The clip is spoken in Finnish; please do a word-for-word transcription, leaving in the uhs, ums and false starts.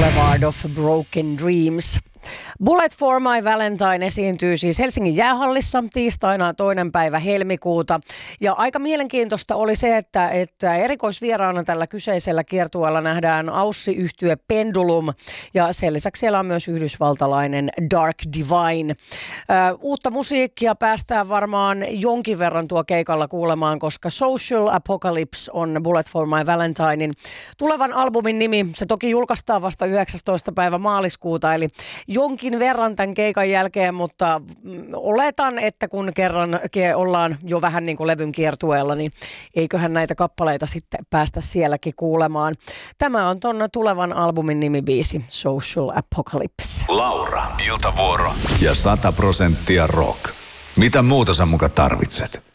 Boulevard of Broken Dreams. Bullet for my Valentine esiintyy siis Helsingin jäähallissa tiistaina toinen päivä helmikuuta. Ja aika mielenkiintoista oli se, että, että erikoisvieraana tällä kyseisellä kiertueella nähdään Aussi-yhtye Pendulum. Ja sen lisäksi siellä on myös yhdysvaltalainen Dark Divine. Ö, uutta musiikkia päästään varmaan jonkin verran tuo keikalla kuulemaan, koska Social Apocalypse on Bullet for my Valentinein tulevan albumin nimi. Se toki julkaistaan vasta yhdeksästoista päivä maaliskuuta, eli jonkin verran tämän keikan jälkeen, mutta oletan, että kun kerran ke- ollaan jo vähän niin kuin levyn kiertueella, niin eiköhän näitä kappaleita sitten päästä sielläkin kuulemaan. Tämä on ton tulevan albumin nimibiisi Social Apocalypse. Laura, iltavuoro ja sata prosenttia rock. Mitä muuta sä muka tarvitset?